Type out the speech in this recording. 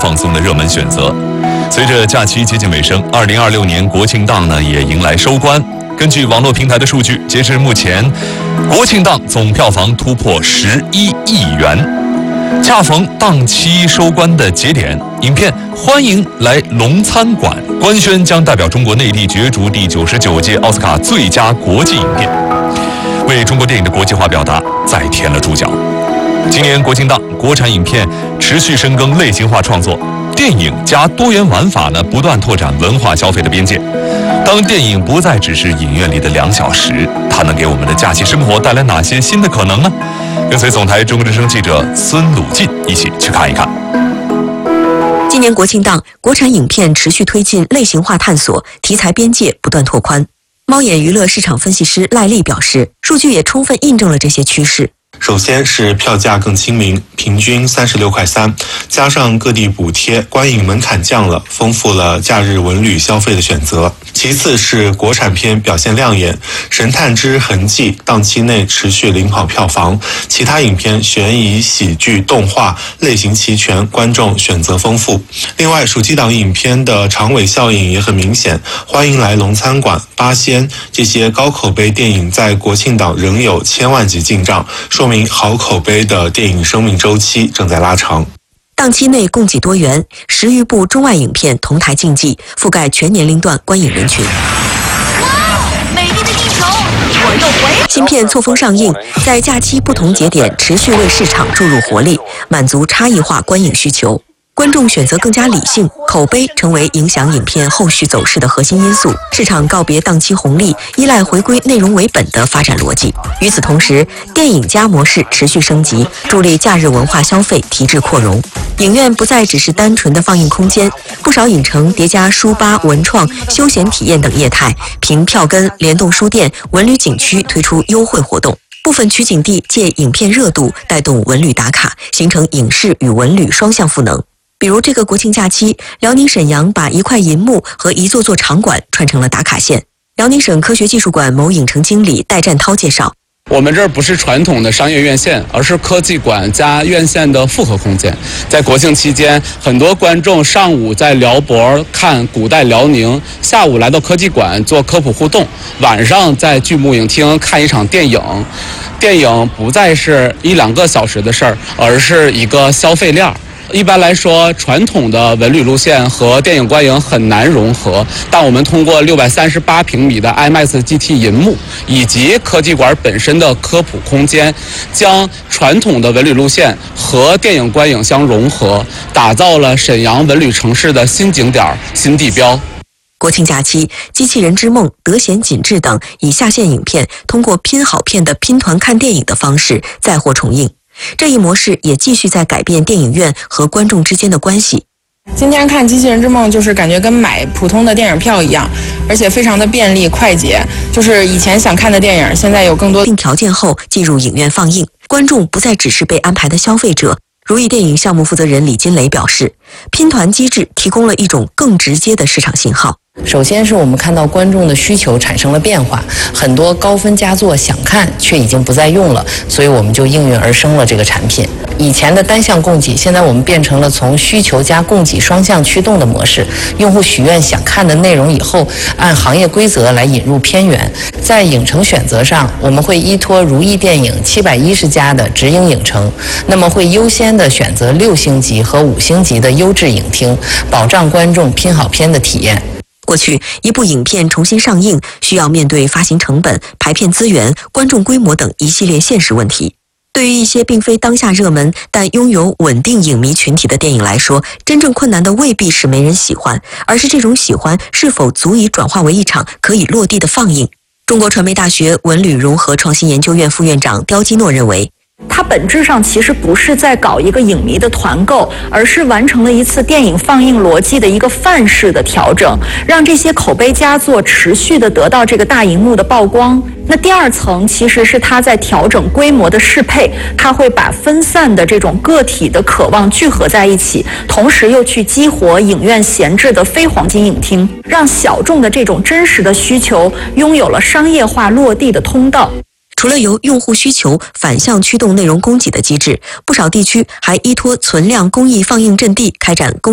放松的热门选择。随着假期接近尾声，2026年国庆档呢也迎来收官。根据网络平台的数据，截至目前，国庆档总票房突破11亿元。恰逢档期收官的节点，影片《欢迎来龙餐馆》官宣将代表中国内地角逐第99届奥斯卡最佳国际影片，为中国电影的国际化表达再添了注脚。今年国庆档，国产影片持续深耕类型化创作，电影加多元玩法呢，不断拓展文化消费的边界。当电影不再只是影院里的2小时，它能给我们的假期生活带来哪些新的可能呢？跟随总台中国之声记者孙鲁进一起去看一看。 今年国庆档，国产影片持续推进类型化探索，题材边界不断拓宽。猫眼娱乐市场分析师赖丽表示，数据也充分印证了这些趋势。 首先是票价更亲民，平均36.3块，加上各地补贴，观影门槛降了，丰富了假日文旅消费的选择。其次是国产片表现亮眼，《神探之痕迹》档期内持续领跑票房，其他影片悬疑、喜剧、动画类型齐全，观众选择丰富。另外，暑期档影片的长尾效应也很明显，《欢迎来龙餐馆》、《八仙》这些高口碑电影在国庆档仍有千万级进账，说明好口碑的电影生命周期正在拉长。 档期内供给多元，10余部中外影片同台竞技，覆盖全年龄段观影人群。 美丽的地球，我又回。 新片错峰上映，在假期不同节点持续为市场注入活力，满足差异化观影需求。观众选择更加理性，口碑成为影响影片后续走势的核心因素。市场告别档期红利，依赖回归内容为本的发展逻辑。与此同时，电影加模式持续升级，助力假日文化消费提质扩容。影院不再只是单纯的放映空间，不少影城叠加书吧、文创、休闲体验等业态，凭票根联动书店、文旅景区推出优惠活动。部分取景地借影片热度带动文旅打卡，形成影视与文旅双向赋能。比如这个国庆假期，辽宁沈阳把一块银幕和一座座场馆串成了打卡线。辽宁省科学技术馆某影城经理戴占涛介绍， 我们这儿不是传统的商业院线，而是科技馆加院线的复合空间。在国庆期间，很多观众上午在辽博看古代辽宁，下午来到科技馆做科普互动，晚上在巨幕影厅看一场电影。电影不再是1-2个小时的事儿，而是一个消费链。一般来说，传统的文旅路线和电影观影很难融合，但我们通过638平米的 IMAX GT 银幕以及科技馆本身的科普空间，将传统的文旅路线和电影观影相融合，打造了沈阳文旅城市的新景点、新地标。 国庆假期，《机器人之梦》、《德贤锦志》等以下线影片通过拼好片的拼团看电影的方式再获重映。这一模式也继续在改变电影院和观众之间的关系。 今天看《机器人之梦》就是感觉跟买普通的电影票一样，而且非常的便利快捷。就是以前想看的电影，现在有更多定条件后进入影院放映，观众不再只是被安排的消费者。如意电影项目负责人李金雷表示，拼团机制提供了一种更直接的市场信号。 首先是我们看到观众的需求产生了变化，很多高分佳作想看却已经不再用了，所以我们就应运而生了这个产品。以前的单向供给，现在我们变成了从需求加供给双向驱动的模式。用户许愿想看的内容以后，按行业规则来引入片源。在影城选择上，我们会依托如意电影710家的直营影城，那么会优先的选择6星级和5星级的优质影厅，保障观众拼好片的体验。 过去，一部影片重新上映，需要面对发行成本、排片资源、观众规模等一系列现实问题。对于一些并非当下热门但拥有稳定影迷群体的电影来说，真正困难的未必是没人喜欢，而是这种喜欢是否足以转化为一场可以落地的放映。中国传媒大学文旅融合创新研究院副院长刁基诺认为， 它本质上其实不是在搞一个影迷的团购，而是完成了一次电影放映逻辑的一个范式的调整，让这些口碑佳作持续的得到这个大荧幕的曝光。那第二层其实是它在调整规模的适配，它会把分散的这种个体的渴望聚合在一起，同时又去激活影院闲置的非黄金影厅，让小众的这种真实的需求拥有了商业化落地的通道。 除了由用户需求反向驱动内容供给的机制，不少地区还依托存量公益放映阵地开展公